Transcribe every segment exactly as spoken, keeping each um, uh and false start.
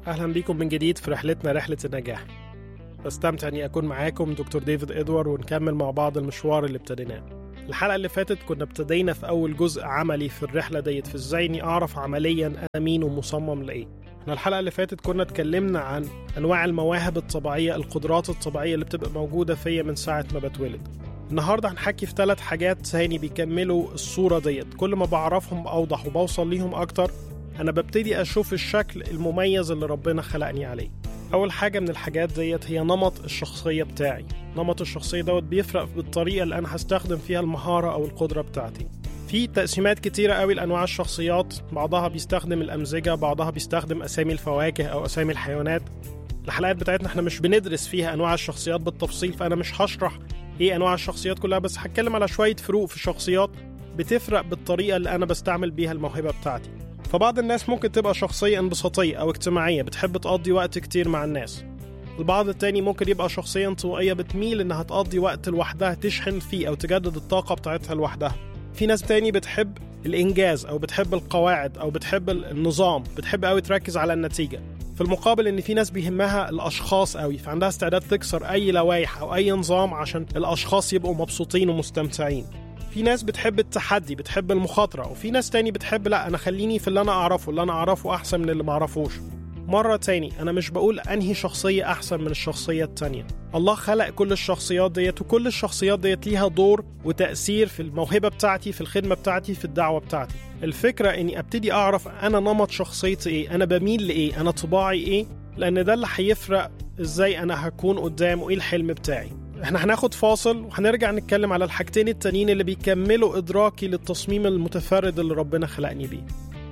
أهلا بيكم من جديد في رحلتنا رحلة النجاح. بستمتع أني أكون معاكم دكتور ديفيد إدوار ونكمل مع بعض المشوار اللي ابتديناه. الحلقة اللي فاتت كنا ابتدينا في أول جزء عملي في الرحلة ديت، في إزاي إني أعرف عمليا أنا مين ومصمم لإيه. احنا الحلقة اللي فاتت كنا اتكلمنا عن أنواع المواهب الطبيعية، القدرات الطبيعية اللي بتبقى موجودة فيا من ساعة ما بتولد. النهاردة هنحكي في ثلاث حاجات ثاني بيكملوا الصورة ديت. كل ما بعرفهم أوضح وبوصل ليهم أكتر أنا ببتدي أشوف الشكل المميز اللي ربنا خلقني عليه. أول حاجة من الحاجات ديت هي نمط الشخصية بتاعي. نمط الشخصية دوت بيفرق بالطريقة اللي أنا هستخدم فيها المهارة أو القدرة بتاعتي. في تقسيمات كتيرة قوي لأنواع الشخصيات، بعضها بيستخدم الأمزجة، بعضها بيستخدم أسامي الفواكه أو أسامي الحيوانات. الحلقات بتاعتنا احنا مش بندرس فيها أنواع الشخصيات بالتفصيل، فأنا مش هشرح إيه أنواع الشخصيات كلها، بس هتكلم على شوية فروق في الشخصيات بتفرق بالطريقة اللي أنا بستعمل بيها الموهبة بتاعتي. فبعض الناس ممكن تبقى شخصية انبساطية أو اجتماعية، بتحب تقضي وقت كتير مع الناس. البعض التاني ممكن يبقى شخصية انطوائية، بتميل إنها تقضي وقت لوحدها تشحن فيه أو تجدد الطاقة بتاعتها لوحدها. في ناس تاني بتحب الإنجاز أو بتحب القواعد أو بتحب النظام، بتحب أوي تركز على النتيجة. في المقابل إن في ناس بيهمها الأشخاص أوي، فعندها استعداد تكسر أي لوائح أو أي نظام عشان الأشخاص يبقوا مبسوطين ومستمتعين. في ناس بتحب التحدي، بتحب المخاطرة، وفي ناس تاني بتحب لا أنا خليني في اللي أنا أعرفه، اللي أنا أعرفه أحسن من اللي ما أعرفوش. مرة تاني أنا مش بقول أنهي شخصية أحسن من الشخصية التانية. الله خلق كل الشخصيات ديت، وكل الشخصيات ديت ليها دور وتأثير في الموهبة بتاعتي، في الخدمة بتاعتي، في الدعوة بتاعتي. الفكرة إني أبتدي أعرف أنا نمط شخصيتي إيه، أنا بميل لإيه، أنا طباعي إيه، لأن ده اللي هيفرق إزاي أنا هكون قدام وإيه الحلم بتاعي. احنا هناخد فاصل وهنرجع نتكلم على الحاجتين التانيين اللي بيكملوا إدراكي للتصميم المتفرد اللي ربنا خلقني بيه.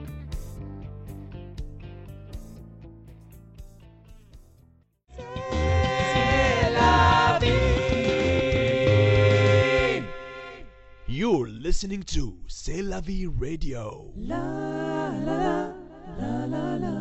You're listening to C'est la vie radio. La la la la la la.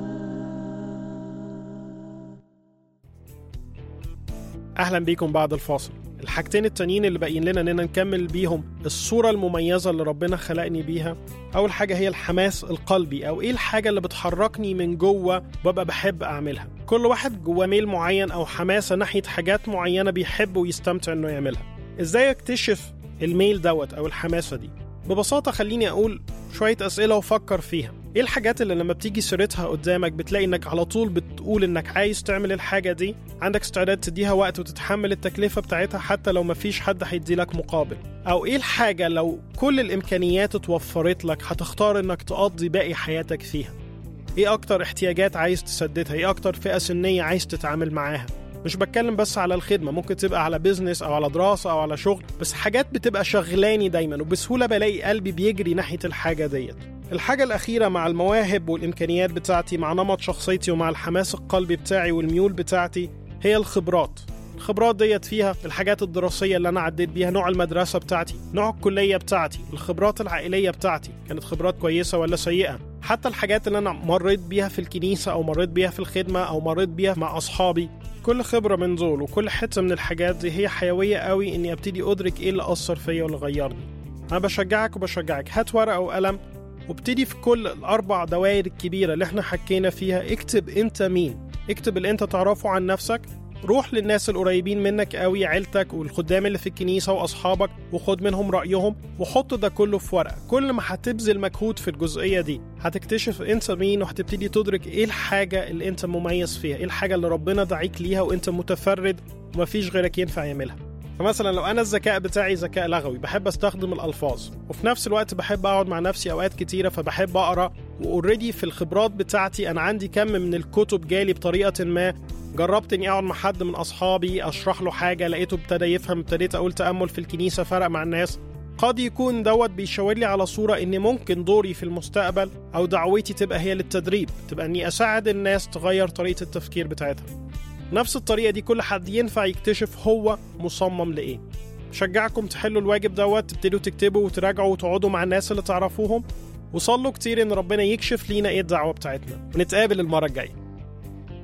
أهلا بيكم بعد الفاصل. الحاجتين التانيين اللي باقيين لنا إننا نكمل بيهم الصورة المميزة اللي ربنا خلقني بيها. أول حاجة هي الحماس القلبي، أو إيه الحاجة اللي بتحركني من جوه وببقى بحب أعملها. كل واحد جوه ميل معين أو حماسة ناحية حاجات معينة بيحب ويستمتع إنه يعملها. إزاي أكتشف الميل دوت أو الحماسة دي؟ ببساطة خليني أقول شوية أسئلة وفكر فيها. إيه الحاجات اللي لما بتيجي سيرتها قدامك بتلاقي إنك على طول بتقول إنك عايز تعمل الحاجة دي، عندك استعداد تديها وقت وتتحمل التكلفة بتاعتها حتى لو مفيش حد هيدي لك مقابل؟ أو إيه الحاجة لو كل الإمكانيات اتوفرت لك هتختار إنك تقضي باقي حياتك فيها؟ إيه أكتر احتياجات عايز تسددها؟ إيه أكتر فئة سنية عايز تتعامل معاها؟ مش بتكلم بس على الخدمة، ممكن تبقى على بيزنس أو على دراسة أو على شغل، بس حاجات بتبقى شغلاني دايما وبسهولة بلاقي قلبي بيجري ناحية الحاجة ديت. الحاجة الأخيرة مع المواهب والإمكانيات بتاعتي، مع نمط شخصيتي ومع الحماس القلبي بتاعي والميول بتاعتي، هي الخبرات. الخبرات ديت فيها الحاجات الدراسية اللي أنا عديت بيها، نوع المدرسة بتاعتي، نوع الكلية بتاعتي، الخبرات العائلية بتاعتي كانت خبرات كويسة ولا سيئة، حتى الحاجات اللي أنا مريت بيها في الكنيسة أو مريت بيها في الخدمة أو مريت بيها مع أصحابي. كل خبرة من دول وكل حتة من الحاجات دي هي حيوية قوي إني أبتدي أدرك إيه اللي أثر فيا واللي غيرني. أنا بشجعك وبشجعك هات ورقة وقلم وابتدي في كل الأربع دوائر الكبيرة اللي احنا حكينا فيها اكتب أنت مين، اكتب اللي أنت تعرفه عن نفسك، روح للناس القريبين منك قوي، عيلتك والخدام اللي في الكنيسة وأصحابك، وخد منهم رأيهم وحط ده كله في ورقة. كل ما هتبذل مجهود في الجزئية دي هتكتشف أنت مين، وهتبتدي تدرك إيه الحاجة اللي أنت مميز فيها، إيه الحاجة اللي ربنا دعيك ليها وأنت متفرد ومفيش غيرك ينفع يعملها. فمثلا لو أنا الذكاء بتاعي ذكاء لغوي، بحب أستخدم الألفاظ، وفي نفس الوقت بحب أقعد مع نفسي أوقات كتيرة، فبحب أقرأ، وأوريدي في الخبرات بتاعتي أنا عندي كم من الكتب جالي بطريقة ما. جربت إني أقعد مع حد من أصحابي أشرح له حاجة، لقيته ابتدى يفهم، ابتديت أقول تأمل في الكنيسة فرق مع الناس. قد يكون دوت بيشاور لي على صورة إن ممكن دوري في المستقبل أو دعوتي تبقى هي للتدريب، تبقى إني أساعد الناس تغير طريقة التفكير بتاعتها. نفس الطريقة دي كل حد ينفع يكتشف هو مصمم لإيه. شجعكم تحلوا الواجب دوت، تبتدوا تكتبوا وتراجعوا وتقعدوا مع الناس اللي تعرفوهم، وصلوا كتير إن ربنا يكشف لينا إيه الدعوة بتاعتنا. ونتقابل المرة الجاية.